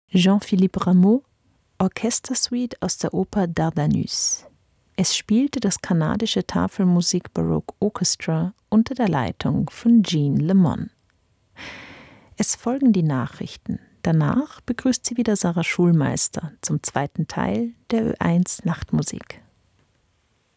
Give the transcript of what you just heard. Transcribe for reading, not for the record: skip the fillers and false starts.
Jean-Philippe Rameau, Orchestersuite aus der Oper Dardanus. Es spielte das kanadische Tafelmusik Baroque Orchestra unter der Leitung von Jean Lemon. Es folgen die Nachrichten. Danach begrüßt sie wieder Sarah Schulmeister zum zweiten Teil der Ö1 Nachtmusik.